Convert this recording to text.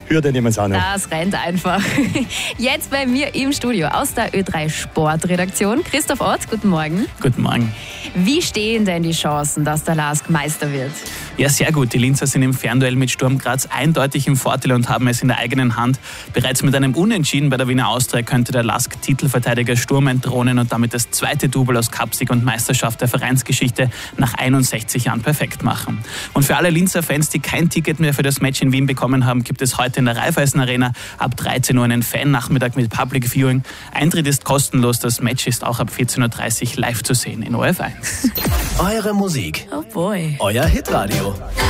Hürde nehmen wir auch noch. Das rennt einfach. Jetzt bei mir im Studio aus der Ö3 Sportredaktion Christoph Ott, guten Morgen. Guten Morgen. Wie stehen denn die Chancen, dass der LASK Meister wird? Ja, sehr gut. Die Linzer sind im Fernduell mit Sturm Graz eindeutig im Vorteil und haben es in der eigenen Hand. Bereits mit einem Unentschieden bei der Wiener Austria könnte der LASK-Titelverteidiger Sturm entthronen und damit das zweite Double aus Cupsieg und Meisterschaft der Vereinsgeschichte nach 61 Jahren perfekt machen. Und für alle Linzer-Fans, die kein Ticket mehr für das Match in Wien bekommen haben, gibt es heute in der Raiffeisen Arena ab 13 Uhr einen Fan-Nachmittag mit Public Viewing. Eintritt ist kostenlos, das Match ist auch ab 14.30 Uhr live zu sehen in ORF 1. Eure Musik. Oh boy. Euer Hitradio.